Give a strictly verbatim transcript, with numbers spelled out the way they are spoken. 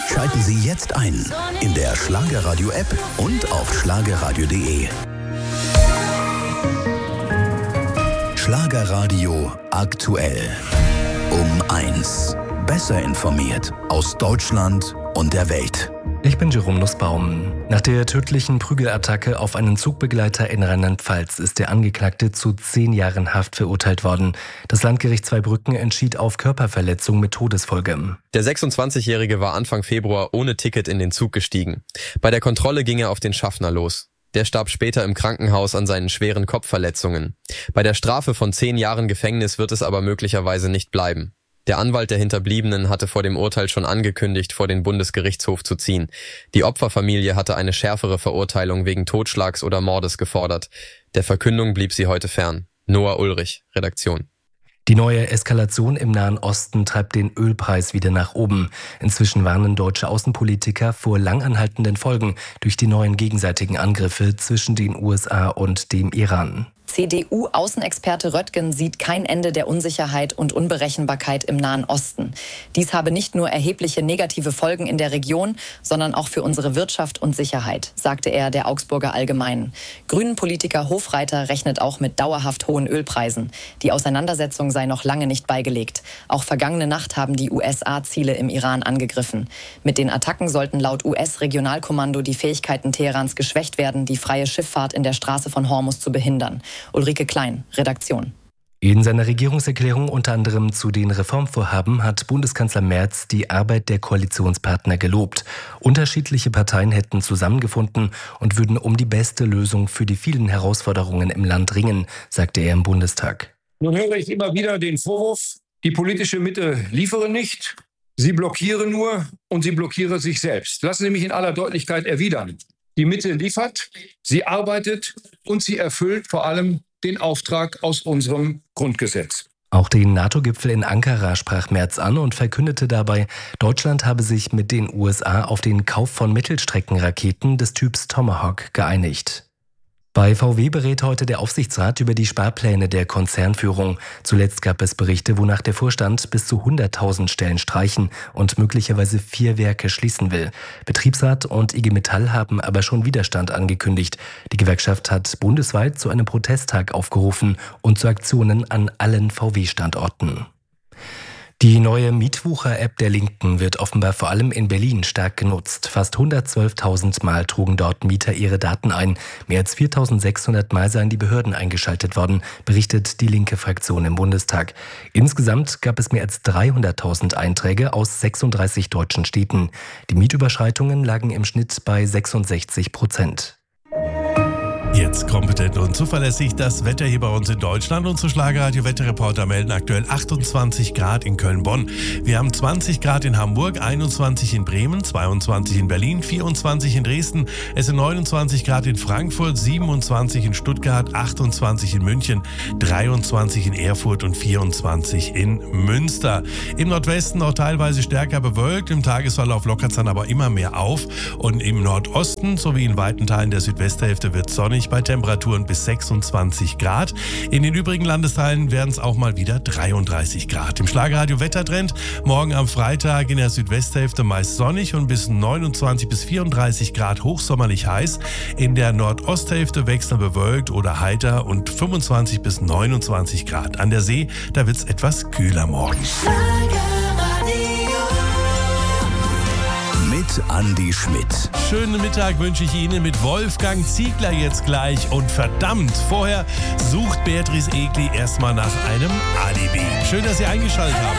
Schalten Sie jetzt ein in der Schlagerradio-App und auf schlagerradio punkt de. Schlagerradio aktuell. Um eins. Besser informiert aus Deutschland und der Welt. Ich bin Jerome Nussbaum. Nach der tödlichen Prügelattacke auf einen Zugbegleiter in Rheinland-Pfalz ist der Angeklagte zu zehn Jahren Haft verurteilt worden. Das Landgericht Zweibrücken entschied auf Körperverletzung mit Todesfolge. Der sechsundzwanzigjährige war Anfang Februar ohne Ticket in den Zug gestiegen. Bei der Kontrolle ging er auf den Schaffner los. Der starb später im Krankenhaus an seinen schweren Kopfverletzungen. Bei der Strafe von zehn Jahren Gefängnis wird es aber möglicherweise nicht bleiben. Der Anwalt der Hinterbliebenen hatte vor dem Urteil schon angekündigt, vor den Bundesgerichtshof zu ziehen. Die Opferfamilie hatte eine schärfere Verurteilung wegen Totschlags oder Mordes gefordert. Der Verkündung blieb sie heute fern. Noah Ulrich, Redaktion. Die neue Eskalation im Nahen Osten treibt den Ölpreis wieder nach oben. Inzwischen warnen deutsche Außenpolitiker vor langanhaltenden Folgen durch die neuen gegenseitigen Angriffe zwischen den U S A und dem Iran. C D U-Außenexperte Röttgen sieht kein Ende der Unsicherheit und Unberechenbarkeit im Nahen Osten. Dies habe nicht nur erhebliche negative Folgen in der Region, sondern auch für unsere Wirtschaft und Sicherheit, sagte er der Augsburger Allgemeinen. Grünen-Politiker Hofreiter rechnet auch mit dauerhaft hohen Ölpreisen. Die Auseinandersetzung sei noch lange nicht beigelegt. Auch vergangene Nacht haben die U S A Ziele im Iran angegriffen. Mit den Attacken sollten laut U S-Regionalkommando die Fähigkeiten Teherans geschwächt werden, die freie Schifffahrt in der Straße von Hormuz zu behindern. Ulrike Klein, Redaktion. In seiner Regierungserklärung unter anderem zu den Reformvorhaben hat Bundeskanzler Merz die Arbeit der Koalitionspartner gelobt. Unterschiedliche Parteien hätten zusammengefunden und würden um die beste Lösung für die vielen Herausforderungen im Land ringen, sagte er im Bundestag. Nun höre ich immer wieder den Vorwurf, die politische Mitte liefere nicht, sie blockiere nur und sie blockiere sich selbst. Lassen Sie mich in aller Deutlichkeit erwidern. Die Mitte liefert, sie arbeitet und sie erfüllt vor allem den Auftrag aus unserem Grundgesetz. Auch den NATO-Gipfel in Ankara sprach Merz an und verkündete dabei, Deutschland habe sich mit den U S A auf den Kauf von Mittelstreckenraketen des Typs Tomahawk geeinigt. Bei V W berät heute der Aufsichtsrat über die Sparpläne der Konzernführung. Zuletzt gab es Berichte, wonach der Vorstand bis zu hunderttausend Stellen streichen und möglicherweise vier Werke schließen will. Betriebsrat und I G Metall haben aber schon Widerstand angekündigt. Die Gewerkschaft hat bundesweit zu einem Protesttag aufgerufen und zu Aktionen an allen V W-Standorten. Die neue Mietwucher-App der Linken wird offenbar vor allem in Berlin stark genutzt. Fast hundertzwölftausend Mal trugen dort Mieter ihre Daten ein. Mehr als viertausendsechshundert Mal seien die Behörden eingeschaltet worden, berichtet die linke Fraktion im Bundestag. Insgesamt gab es mehr als dreihunderttausend Einträge aus sechsunddreißig deutschen Städten. Die Mietüberschreitungen lagen im Schnitt bei sechsundsechzig Prozent. Jetzt kompetent und zuverlässig das Wetter hier bei uns in Deutschland. Unsere Schlagerradio-Wetterreporter melden aktuell achtundzwanzig Grad in Köln-Bonn. Wir haben zwanzig Grad in Hamburg, einundzwanzig in Bremen, zweiundzwanzig in Berlin, vierundzwanzig in Dresden. Es sind neunundzwanzig Grad in Frankfurt, siebenundzwanzig in Stuttgart, achtundzwanzig in München, dreiundzwanzig in Erfurt und vierundzwanzig in Münster. Im Nordwesten noch teilweise stärker bewölkt. Im Tagesverlauf lockert es dann aber immer mehr auf. Und im Nordosten sowie in weiten Teilen der Südwesthälfte wird es sonnig bei Temperaturen bis sechsundzwanzig Grad. In den übrigen Landesteilen werden es auch mal wieder dreiunddreißig Grad. Im Schlagerradio Wettertrend morgen am Freitag in der Südwesthälfte meist sonnig und bis neunundzwanzig bis vierunddreißig Grad hochsommerlich heiß. In der Nordosthälfte wechselnd bewölkt oder heiter und fünfundzwanzig bis neunundzwanzig Grad. An der See, da wird es etwas kühler morgen. Mit Andi Schmidt. Schönen Mittag wünsche ich Ihnen mit Wolfgang Ziegler jetzt gleich. Und verdammt, vorher sucht Beatrice Egli erstmal nach einem Alibi. Schön, dass Sie eingeschaltet haben.